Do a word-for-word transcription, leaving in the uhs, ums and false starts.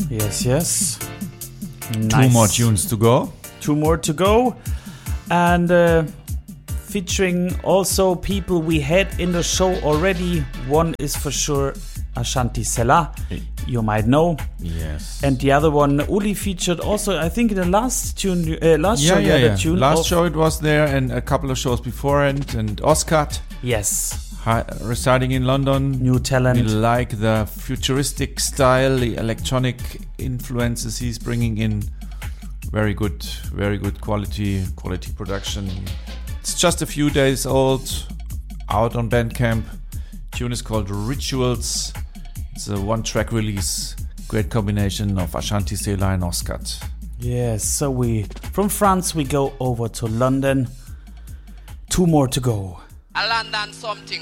Yes, yes. Nice. Two more tunes to go. Two more to go. And uh, featuring also people we had in the show already. One is for sure Ashanti Sela, you might know. Yes. And the other one, Uli featured also, I think, in the last tune, uh, last yeah, show, yeah, yeah, yeah. the tune. Last of, show it was there, and a couple of shows beforehand, and Oscar. Yes. Hi, residing in London. New talent. We like the futuristic style, the electronic influences he's bringing in. Very good, very good quality, quality production. It's just a few days old, out on Bandcamp. Tune is called Rituals. It's a one-track release. Great combination of Ashanti Sela and Oscar. Yes, so we from France we go over to London. Two more to go. A London something.